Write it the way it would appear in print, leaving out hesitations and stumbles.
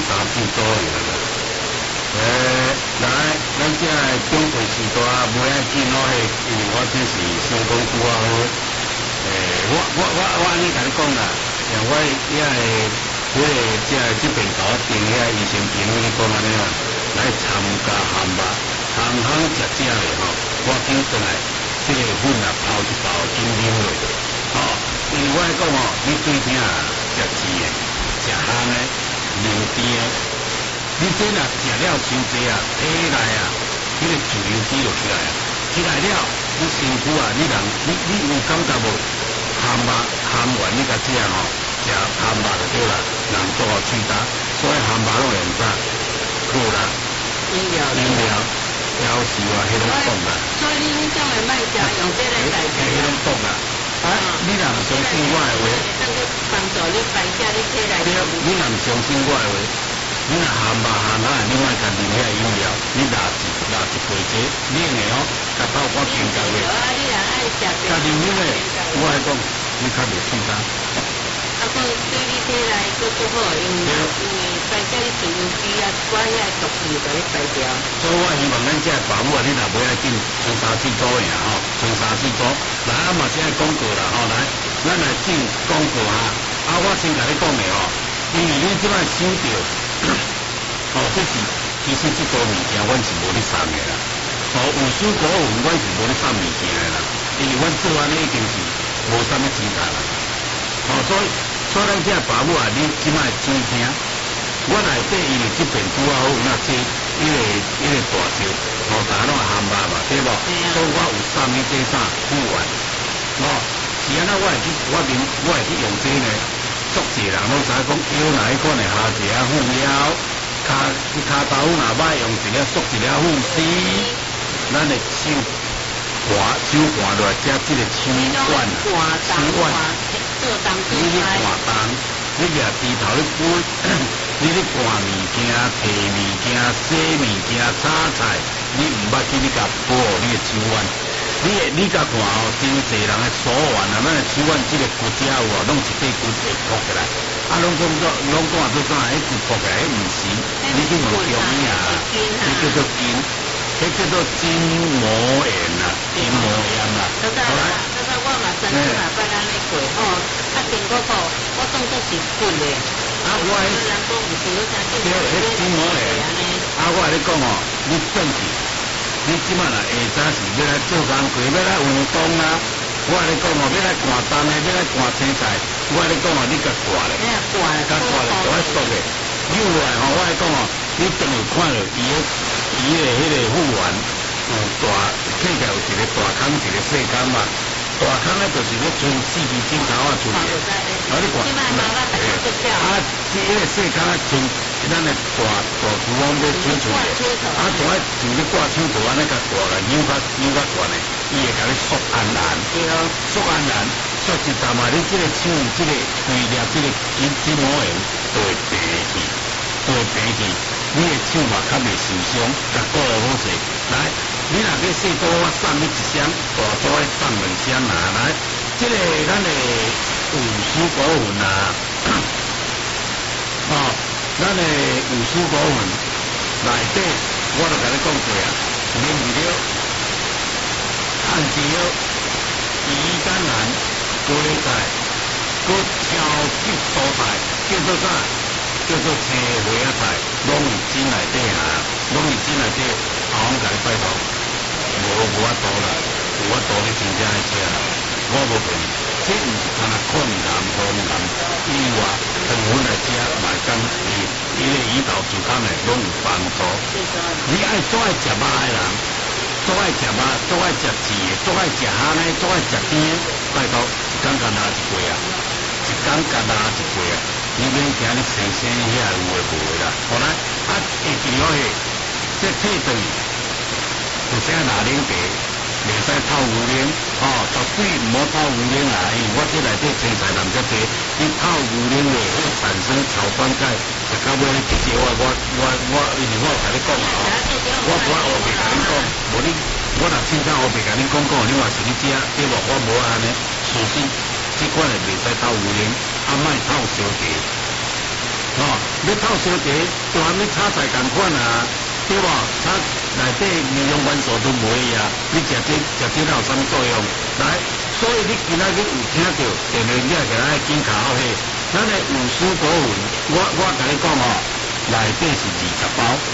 斤左右啦。来，咱这中贵时代不要紧咯，因为我这是先讲句话好。我安尼甲你讲啦，像我遐个这边搞订遐医生朋友你讲安尼啦，来参加项目，行食食咧吼，我紧转来，这个粉啊泡一包紧啉落，吼，因为我讲吼，你对听啊，食鸡的，食烘的，牛甜的，你这若食了伤济啊，体内啊，迄个自由基就起来啊，起来了，你身躯啊，你有感觉无？含完你甲食吼，食含肉就对啦，人做好喙焦，所以含肉拢用啥？好啦， 饮料， 夭寿啊，迄种冻啦。 所以你迄种会卖食用这个代替。 迄种冻啦，你若唔相信我的话， 能够帮助你排泄你体内。 对，你若唔相信我的话，你若含肉含啊，你莫甲啉遐饮料，你拿一杯这冷的哦，甲透我健康的。 你若爱食。 甲啉冷的，我来讲，你较袂喙焦。 对你体内佫足好，因为排泄你自由基啊，我遐毒气就甲你排掉。 所以我希望咱这爸母啊，你若买来紧，剩3、4组尔吼，剩3、4组。来，嘛是爱广告啦吼，来，咱来进广告哈。我先甲你讲的吼，因为你即摆收到，其实这组物件阮是无咧送的啦。有输果有，阮是无咧送物件的啦，因为阮做安尼已经是无啥物钱赚啦。所以咱这爸母啊，你即摆注意听，我内底因为这边拄啊好有那这迄个大招，大家拢含肉嘛，对无？所以我有送你这啥护丸，是安那我会去用这呢？足济人拢知讲腰哪一款的下一个护腰，骹头若歹用一个缩一个护膝，咱的手滑落来加这个手腕，你咧换动，你掠低头咧滚，你咧换物件、摕物件、洗物件、炒菜，你毋捌去你甲保护你的手腕。你甲看吼，真济人的手腕啊，咱的手腕这个骨架有拢一块骨会凸起来，拢讲做啥？迄骨凸起来，迄毋是，你去问中医啊，这叫做筋，迄叫做筋膜炎啊，筋膜炎啊。好来， 我嘛曾经也捌安尼过吼，筋骨骨我当作是骨的，我人讲毋是你听筋膜炎我跟你讲吼，你转去。你即摆若下早是要来做工课，要来运动啊！我跟你讲哦，要来赶冬的，要来赶青菜。我跟你讲哦，你甲挂咧，甲挂咧，大爱缩咧。扭落来吼，我跟你讲哦，你等有看到伊的迄个护腕有大，起来有一个大孔，一个细孔嘛。大孔咧就是咧剩4支针头啊出去。你看，这个细孔啊剩。咱的大厨房要吹出来，就爱就咧挂手头安尼甲挂个扭较悬的，伊会甲你缩安然，缩安然，缩一阵啊，你这个手这个规粒这个筋膜炎就会平去，你的手嘛较袂受伤，甲顾好势。来，你若要细组我送你一箱，大组我送2箱啦。来，这个咱的有蔬果粉啊，咱的有蔬果粉内底，我就甲你讲过啊，面料、炭椒、鱼肝蓝、菠菜，佮超级蔬菜，叫做啥？叫做青花菜，拢是真内底啊，拢是真内底。我甲你拜托，无法度啦，有法度你真正爱吃啦，我无骗你。这毋是干那困难，以外，糖分来吃，嘛讲伊个胰岛健康诶，拢有帮助。你爱做爱食肉诶人，做爱食肉，做爱食鸡诶，做爱食虾诶，做爱食甜诶，拜托，一工甲拿一杯啊，一工甲拿一杯啊，你免惊你生遐有诶无诶啦。好来，下一条下，这退转，有啥拿冷茶？袂使透牛奶，绝对毋好透牛奶啦！因为我这内底青菜人遮济，你透牛奶会产生草酸钙，食到尾你直接因为我有甲你讲我不爱黑白甲你讲，无你我若凊彩黑白甲你讲，你嘛是你食，对无？我无安尼，事实即款会袂使透牛奶，莫透烧茶。你要透烧茶，就安尼炒菜共款啊，对无？炒内底二氧元素都无去啊，你食这哪有啥物作用？来，所以你今仔日有听到电话掠起来紧卡好去，咱的五蔬果粉，我甲你讲哦，内底是20包。